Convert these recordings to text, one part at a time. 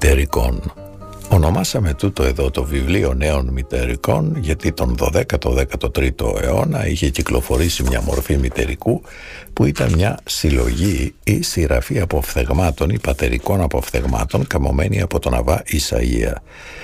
μητερικών. Ονομάσαμε τούτο εδώ το βιβλίο νέων μητερικών γιατί τον 12ο-13ο αιώνα είχε κυκλοφορήσει μια μορφή μητερικού που ήταν μια συλλογή ή σειραφή αποφθεγμάτων ή πατερικών αποφθεγμάτων καμωμένη από τον Αββά Ισαΐα,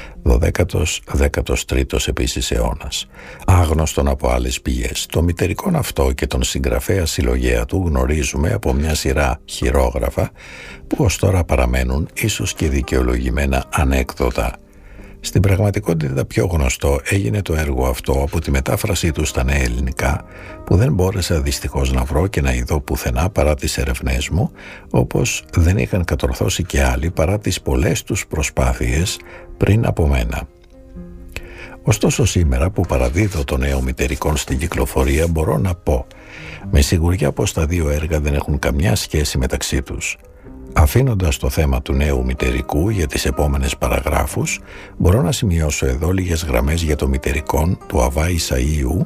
12ο-13ος επίσης αιώνας, άγνωστον από άλλες πηγές. Το μητερικόν αυτό και τον συγγραφέα συλλογέα του γνωρίζουμε από μια σειρά χειρόγραφα που ως τώρα παραμένουν ίσως και δικαιολογημένα ανέκδοτα. Στην πραγματικότητα πιο γνωστό έγινε το έργο αυτό από τη μετάφρασή του στα νέα ελληνικά, που δεν μπόρεσα δυστυχώς να βρω και να ειδώ πουθενά παρά τις ερευνές μου, όπως δεν είχαν κατορθώσει και άλλοι παρά τις πολλές τους προσπάθειες πριν από μένα. Ωστόσο σήμερα που παραδίδω το νέο μητερικόν στην κυκλοφορία μπορώ να πω με σιγουριά πως τα δύο έργα δεν έχουν καμιά σχέση μεταξύ τους. Αφήνοντας το θέμα του νέου μητερικού για τις επόμενες παραγράφους, μπορώ να σημειώσω εδώ λίγες γραμμές για το μητερικόν του Αββά Ισαΐου.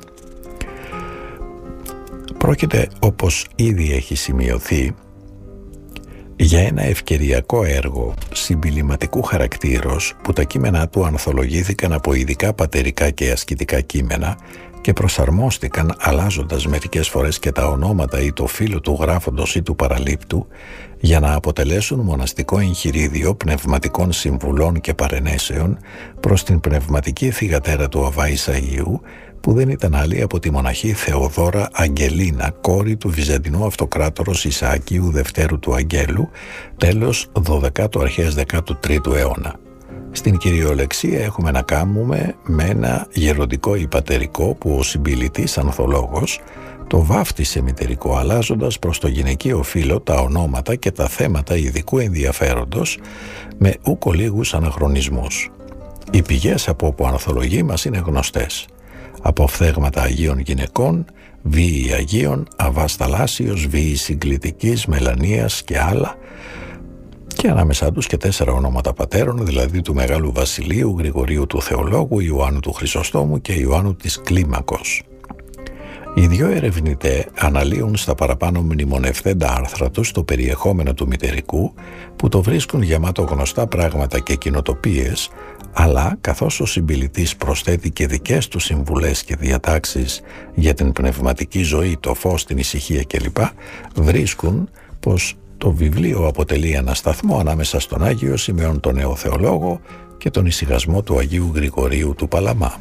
Πρόκειται, όπως ήδη έχει σημειωθεί, για ένα ευκαιριακό έργο συμπιληματικού χαρακτήρος που τα κείμενά του ανθολογήθηκαν από ειδικά πατερικά και ασκητικά κείμενα και προσαρμόστηκαν αλλάζοντας μερικές φορές και τα ονόματα ή το φύλλο του γράφοντος ή του παραλήπτου για να αποτελέσουν μοναστικό εγχειρίδιο πνευματικών συμβουλών και παρενέσεων προς την πνευματική θυγατέρα του Αββά Ισαΐου, που δεν ήταν άλλη από τη μοναχή Θεοδόρα Αγγελίνα, κόρη του Βυζαντινού αυτοκράτορος Ισαακίου Δευτέρου του Αγγέλου, τέλος 12ου αρχές 13ου αιώνα. Στην κυριολεξία έχουμε να κάνουμε με ένα γεροντικό ή πατερικό που ο συμπιλητής ανθολόγος το βάφτισε μητερικό, αλλάζοντας προς το γυναικείο φύλο τα ονόματα και τα θέματα ειδικού ενδιαφέροντος με ούκο λίγους αναχρονισμούς. Οι πηγές από όπου ανθολογεί μας είναι γνωστές. Αποφθέγματα Αγίων Γυναικών, Βίοι Αγίων, Αββάς Θαλάσσιος, Βίοι Συγκλητικής, Μελανίας και άλλα, και ανάμεσά τους και 4 ονόματα πατέρων, δηλαδή του Μεγάλου Βασιλείου, Γρηγορίου του Θεολόγου, Ιωάννου του Χρυσοστόμου και Ιωάννου της Κλίμακος. Οι δύο ερευνητές αναλύουν στα παραπάνω μνημονευθέντα άρθρα τους το περιεχόμενο του μητερικού, που το βρίσκουν γεμάτο γνωστά πράγματα και κοινοτοπίες, αλλά καθώς ο συμπιλητής προσθέτει και δικές του συμβουλές και διατάξεις για την πνευματική ζωή, το φως, την ησυχία κλπ, βρίσκουν πως το βιβλίο αποτελεί ένα σταθμό ανάμεσα στον Άγιο Σημεών τον Νεοθεολόγο και τον ησυχασμό του Αγίου Γρηγορίου του Παλαμά.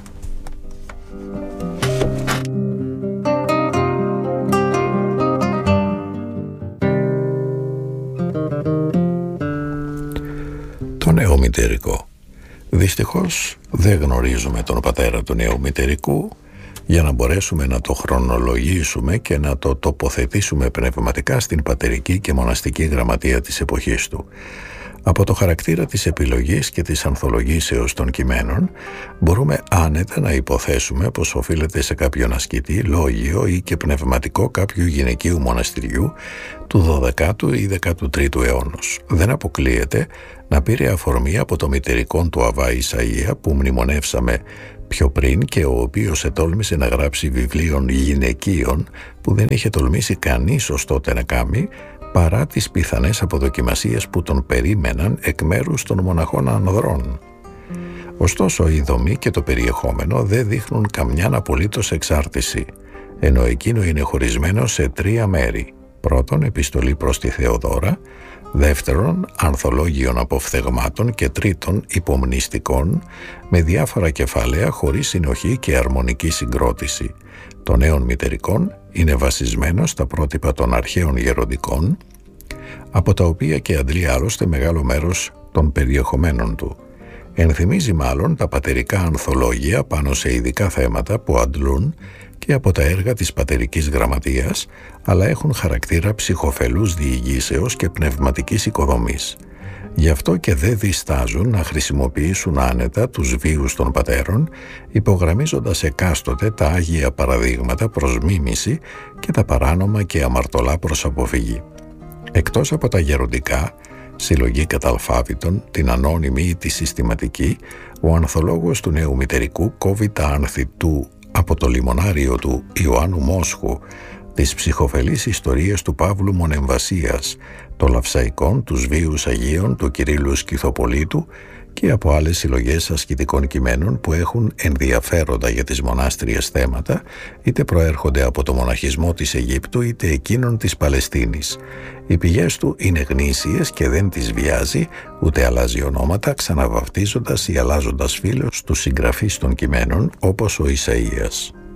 Το νέο μητερικό. Δυστυχώς δεν γνωρίζουμε τον πατέρα του νέου μητερικού για να μπορέσουμε να το χρονολογήσουμε και να το τοποθετήσουμε πνευματικά στην πατερική και μοναστική γραμματεία της εποχής του. Από το χαρακτήρα της επιλογής και της ανθολογήσεως των κειμένων μπορούμε άνετα να υποθέσουμε πως οφείλεται σε κάποιον ασκητή, λόγιο ή και πνευματικό κάποιου γυναικείου μοναστηριού του 12ου ή 13ου αιώνος. Δεν αποκλείεται να πήρε αφορμή από το μητερικόν του Αββά Ισαΐα που μνημονεύσαμε πιο πριν και ο οποίος ετόλμησε να γράψει βιβλίων γυναικείων που δεν είχε τολμήσει κανείς ως τότε να κάνει, παρά τις πιθανές αποδοκιμασίες που τον περίμεναν εκ μέρους των μοναχών ανδρών. Ωστόσο η δομή και το περιεχόμενο δεν δείχνουν καμιάν απολύτως εξάρτηση, ενώ εκείνο είναι χωρισμένο σε 3 μέρη. Πρώτον, επιστολή προς τη Θεοδόρα, δεύτερον, ανθολόγιων αποφθεγμάτων και τρίτον, υπομνηστικών, με διάφορα κεφάλαια χωρίς συνοχή και αρμονική συγκρότηση. Το νέον μητερικόν είναι βασισμένο στα πρότυπα των αρχαίων γεροντικών, από τα οποία και αντλεί άλλωστε μεγάλο μέρος των περιεχομένων του. Ενθυμίζει μάλλον τα πατερικά ανθολόγια πάνω σε ειδικά θέματα που αντλούν και από τα έργα της πατερικής γραμματείας, αλλά έχουν χαρακτήρα ψυχοφελούς διηγήσεως και πνευματικής οικοδομής. Γι' αυτό και δεν διστάζουν να χρησιμοποιήσουν άνετα τους βίους των πατέρων, υπογραμμίζοντας εκάστοτε τα άγια παραδείγματα προς μίμηση και τα παράνομα και αμαρτωλά προς αποφυγή. Εκτός από τα γεροντικά, συλλογή κατά αλφάβητον, την ανώνυμη ή τη συστηματική, ο ανθολόγος του νέου μητερικού κόβει τα άνθη του από το λιμονάριο του Ιωάννου Μόσχου, τις ψυχοφελείς ιστορίες του Παύλου Μονεμβασίας, των Λαυσαϊκών, τους βίους Αγίων, του Κυρίλλου Σκυθοπολίτου και από άλλες συλλογές ασκητικών κειμένων που έχουν ενδιαφέροντα για τις μονάστριες θέματα, είτε προέρχονται από το μοναχισμό της Αιγύπτου είτε εκείνων της Παλαιστίνης. Οι πηγές του είναι γνήσιες και δεν τις βιάζει, ούτε αλλάζει ονόματα, ξαναβαπτίζοντας ή αλλάζοντας φίλος τους συγγραφείς των κειμένων, όπως ο Ισαΐας.